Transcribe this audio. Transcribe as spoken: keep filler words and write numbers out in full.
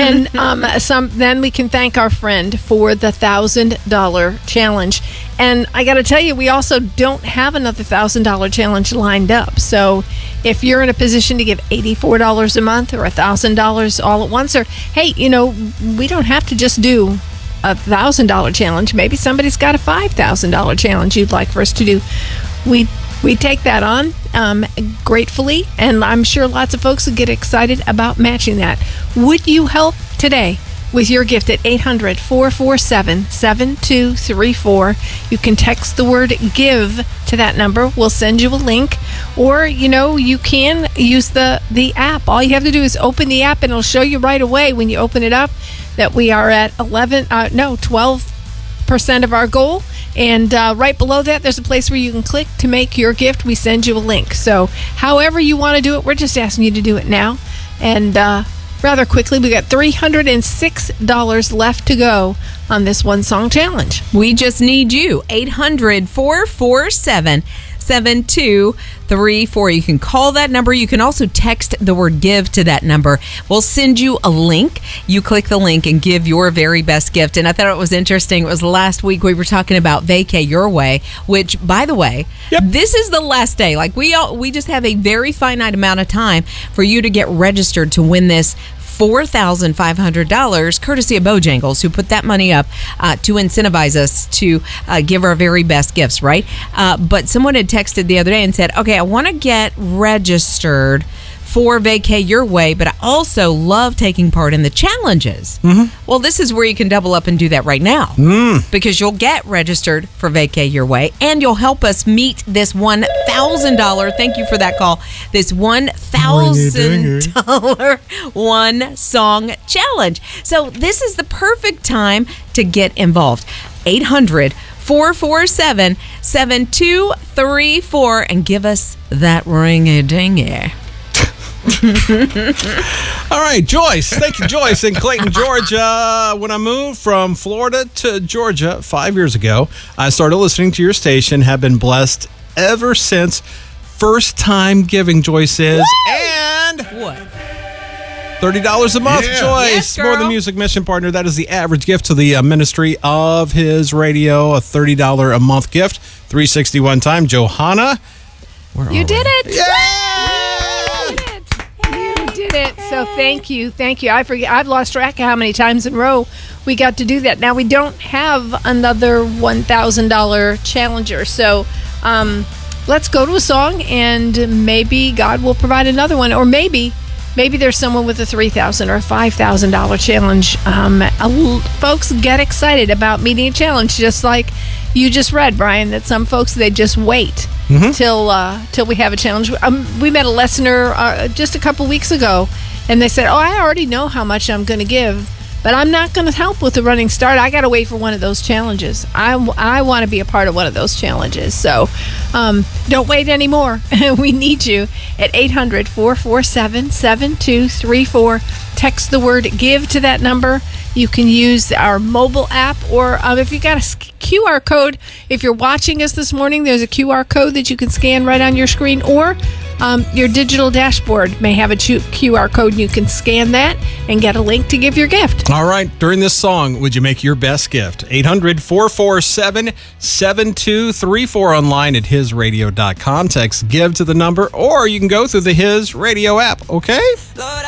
And um, some then we can thank our friend for the one thousand dollars challenge. And I got to tell you, we also don't have another one thousand dollars challenge lined up. So if you're in a position to give eighty-four dollars a month or one thousand dollars all at once, or hey, you know, we don't have to just do a one thousand dollars challenge. Maybe somebody's got a five thousand dollars challenge you'd like for us to do. We we take that on um, gratefully, and I'm sure lots of folks would get excited about matching that. Would you help today with your gift at eight hundred, four four seven, seven two three four? You can text the word GIVE to that number. We'll send you a link. Or, you know, you can use the, the app. All you have to do is open the app, and it'll show you right away when you open it up that we are at eleven, uh, no, twelve percent of our goal. And uh, right below that, there's a place where you can click to make your gift. We send you a link. So however you want to do it, we're just asking you to do it now. And uh, rather quickly, we got three hundred six dollars left to go on this one song challenge. We just need you. eight hundred, four four seven, seven two three four. You can call that number. You can also text the word GIVE to that number. We'll send you a link. You click the link and give your very best gift. And I thought it was interesting. It was last week we were talking about Vacay Your Way, which, by the way, yep. This is the last day. Like we all, we just have a very finite amount of time for you to get registered to win this four thousand five hundred dollars courtesy of Bojangles, who put that money up uh, to incentivize us to uh, give our very best gifts, right? Uh, but someone had texted the other day and said, okay, I want to get registered for Vacay Your Way, but I also love taking part in the challenges. Mm-hmm. Well, this is where you can double up and do that right now mm. because you'll get registered for Vacay Your Way, and you'll help us meet this one thousand dollars, thank you for that call, this one thousand dollars one song challenge. So this is the perfect time to get involved. eight hundred, four four seven, seven two three four and give us that ring-a-ding-a. All right, Joyce. Thank you, Joyce, in Clayton, Georgia. When I moved from Florida to Georgia five years ago, I started listening to your station, have been blessed ever since. First time giving, Joyce is. Woo! And what? thirty dollars a month, Yeah. Joyce. Yes, More than Music Mission Partner. That is the average gift to the uh, ministry of his radio. A thirty dollars a month gift. three sixty-one time. Johanna. Where You are did we? it. Yeah! You did it. So thank you. Thank you. I forget. I've lost track of how many times in a row we got to do that. Now, we don't have another one thousand dollars challenger. So um, let's go to a song, and maybe God will provide another one. Or maybe maybe there's someone with a three thousand dollars or a five thousand dollars challenge. Um, a, folks get excited about meeting a challenge, just like you just read, Brian, that some folks, they just wait mm-hmm. till uh, till we have a challenge. Um, we met a listener uh, just a couple weeks ago, and they said, oh, I already know how much I'm going to give, but I'm not going to help with the running start. I got to wait for one of those challenges. I, I want to be a part of one of those challenges. So um, don't wait anymore. We need you at eight hundred, four four seven, seven two three four. Text the word GIVE to that number. You can use our mobile app, or um, if you got a Q R code, if you're watching us this morning, there's a Q R code that you can scan right on your screen, or um, your digital dashboard may have a Q R code, and you can scan that and get a link to give your gift. All right. During this song, would you make your best gift? eight hundred, four four seven, seven two three four, online at his radio dot com. Text GIVE to the number, or you can go through the His Radio app, okay?